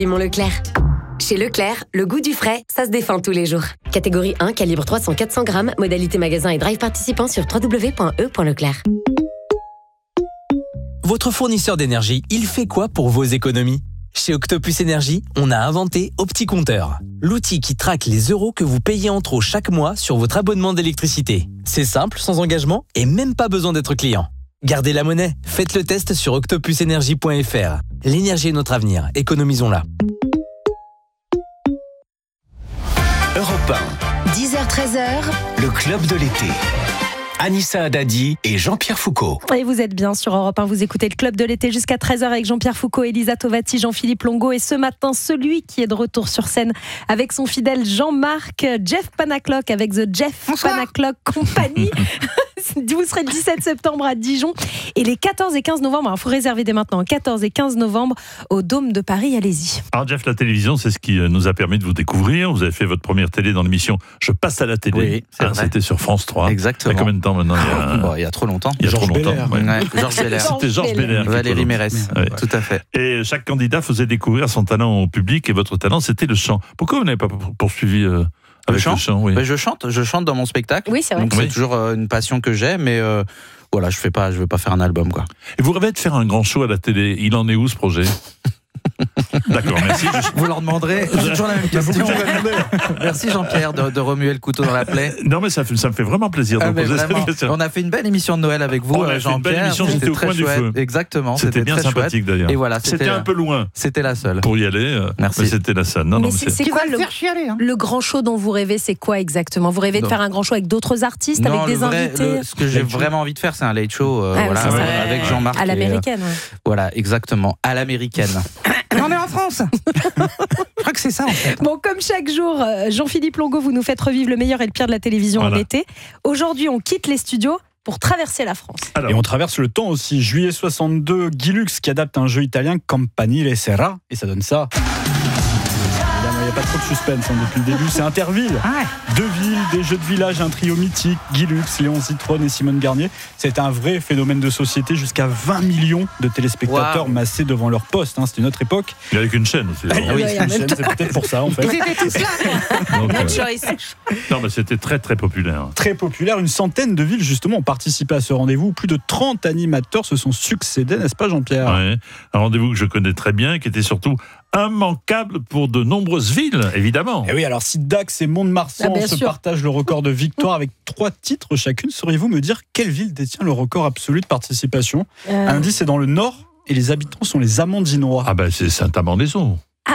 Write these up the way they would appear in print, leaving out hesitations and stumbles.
Simon Leclerc. Chez Leclerc, le goût du frais, ça se défend tous les jours. Catégorie 1, calibre 300-400 grammes, modalité magasin et drive participant sur www.e.leclerc. Votre fournisseur d'énergie, il fait quoi pour vos économies ? Chez Octopus Énergie, on a inventé OptiCompteur, l'outil qui traque les euros que vous payez en trop chaque mois sur votre abonnement d'électricité. C'est simple, sans engagement et même pas besoin d'être client. Gardez la monnaie, faites le test sur octopusenergie.fr. L'énergie est notre avenir, économisons-la. Europe 1, 10h-13h, le club de l'été. Anissa Haddadi et Jean-Pierre Foucault. Et vous êtes bien sur Europe 1, vous écoutez le club de l'été jusqu'à 13h avec Jean-Pierre Foucault, Elisa Tovati, Jean-Philippe Longo et ce matin, celui qui est de retour sur scène avec son fidèle Jean-Marc, Jeff Panaclock avec The Jeff Panaclock Company. Vous serez le 17 septembre à Dijon et les 14 et 15 novembre, il faut réserver dès maintenant, 14 et 15 novembre au Dôme de Paris, allez-y. Alors Jeff, la télévision, c'est ce qui nous a permis de vous découvrir. Vous avez fait votre première télé dans l'émission Je passe à la télé. Oui, c'est vrai. C'était sur France 3. Exactement. Il y a combien de temps maintenant? Il y a trop longtemps. Il y a trop longtemps. Georges Belair. C'était Georges Belair. Valérie Mérès. Ouais. Tout à fait. Et chaque candidat faisait découvrir son talent au public et votre talent, c'était le chant. Pourquoi vous n'avez pas poursuivi avec le chant, oui. Je chante dans mon spectacle. Oui, c'est vrai. Donc c'est toujours une passion que j'ai, mais voilà, je veux pas faire un album, quoi. Et vous rêvez de faire un grand show à la télé. Il en est où ce projet? D'accord, merci. Vous leur demanderez. C'est toujours la même question. Merci Jean-Pierre de remuer le couteau dans la plaie. Non, mais ça me fait vraiment plaisir de poser cette question. On a fait une belle émission de Noël avec vous, on a fait une belle Jean-Pierre. émission, j'étais au coin du feu. Exactement. C'était bien très sympathique chouette. d'ailleurs. Et voilà, c'était un peu loin. C'était la seule. Pour y aller, merci. Mais c'était la seule. Mais c'est quoi le grand show dont vous rêvez? C'est quoi exactement? Vous rêvez de faire un grand show avec d'autres artistes, avec des invités? Ce que j'ai vraiment envie de faire, c'est un late show avec Jean-Marc. À l'américaine. Voilà, exactement. À l'américaine. On est en France. Je crois que c'est ça en fait. Bon, comme chaque jour, Jean-Philippe Longo, vous nous faites revivre le meilleur et le pire de la télévision en été. Aujourd'hui, on quitte les studios pour traverser la France. Et on traverse le temps aussi. Juillet 62, Guy Lux qui adapte un jeu italien, Campanile Serra, et ça donne ça. Il n'y a pas trop de suspense depuis le début, c'est Interville. Deux villes, des jeux de village, un trio mythique, Guy Lux, Léon Zitrone et Simone Garnier. C'est un vrai phénomène de société, jusqu'à 20 millions de téléspectateurs massés devant leur poste. C'était une autre époque. Et avec une chaîne aussi. C'est peut-être pour ça en fait. Ils étaient tous là. Non, mais c'était très très populaire. Très populaire, une centaine de villes justement ont participé à ce rendez-vous. Plus de 30 animateurs se sont succédés, n'est-ce pas Jean-Pierre? Ouais. Un rendez-vous que je connais très bien, qui était surtout immanquable pour de nombreuses villes, évidemment. Et oui, alors si Dax et Mont-de-Marsan se partagent le record de victoire avec 3 titres chacune, sauriez-vous me dire quelle ville détient le record absolu de participation? Indice, c'est dans le Nord et les habitants sont les Amandinois. Ah ben c'est Saint-Amand-les-Eaux.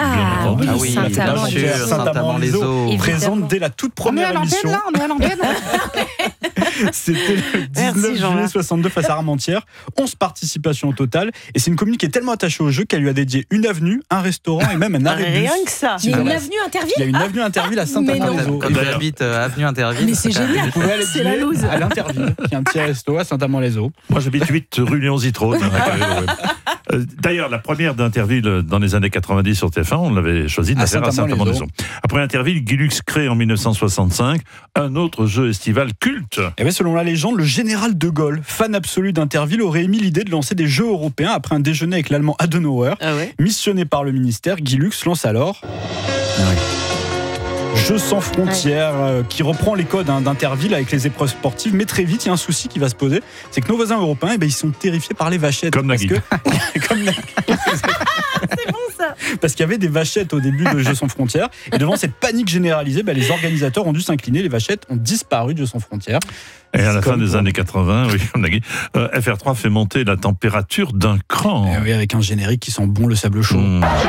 Saint-Amand-les-Eaux présente dès la toute première émission. On est à l'antenne. C'était le 19 juillet 62 face à Armentières. 11 participations au total. Et c'est une commune qui est tellement attachée au jeu qu'elle lui a dédié une avenue, un restaurant et même un arrêt de bus. Rien que ça. Il y a une avenue Interville. Il y a une avenue Interville à Saint-Amand-les-Eaux. Comme j'habite avenue Interville. Mais c'est génial. Vous pouvez aller C'est la loose. à l'Interville, qui est un petit resto à Saint-Amand-les-Eaux. Moi j'habite 8 rue Léon Zitrone. D'ailleurs, la première d'Interville dans les années 90 sur TF1, on l'avait choisi de la faire à Saint-Amand-les-Eaux. Après Interville, Guy Lux crée en 1965 un autre jeu estival culte. Et bien, selon la légende, le général de Gaulle, fan absolu d'Interville, aurait émis l'idée de lancer des jeux européens après un déjeuner avec l'allemand Adenauer. Missionné par le ministère, Guy Lux lance alors Jeux sans frontières, qui reprend les codes d'Interville avec les épreuves sportives. Mais très vite, il y a un souci qui va se poser, c'est que nos voisins européens, ils sont terrifiés par les vachettes. Comme la guide. C'est bon ça. Parce qu'il y avait des vachettes au début de Jeux sans frontières. Et devant cette panique généralisée, les organisateurs ont dû s'incliner. Les vachettes ont disparu de Jeux sans frontières. Et à la fin des années 80, comme la guide, FR3 fait monter la température d'un cran. Et oui, avec un générique qui sent bon le sable chaud.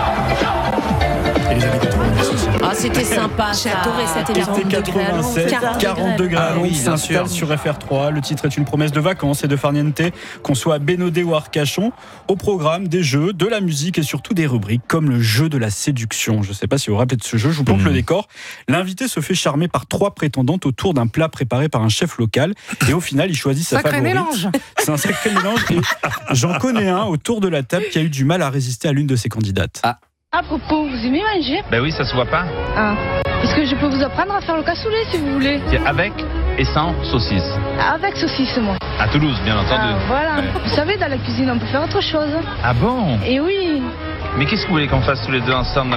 Et les années 90 aussi. Ah, c'était sympa. J'ai adoré cette émission. Été 87, 40 degrés à Londres, s'installe sur FR3. Le titre est une promesse de vacances et de farniente, qu'on soit à Bénodet ou à Arcachon. Au programme, des jeux, de la musique et surtout des rubriques comme le jeu de la séduction. Je ne sais pas si vous vous rappelez de ce jeu, je vous plante le décor. L'invité se fait charmer par 3 prétendantes autour d'un plat préparé par un chef local. Et au final, il choisit sa favorite. Mélange. C'est un sacré mélange. Et j'en connais un autour de la table qui a eu du mal à résister à l'une de ses candidates. À propos, vous aimez manger? Ben oui, ça se voit pas. Est-ce que je peux vous apprendre à faire le cassoulet si vous voulez? Avec et sans saucisse. Avec saucisse, moi. À Toulouse, bien entendu. Voilà. Ouais. Vous savez, dans la cuisine, on peut faire autre chose. Ah bon? Et oui. Mais qu'est-ce que vous voulez qu'on fasse tous les deux ensemble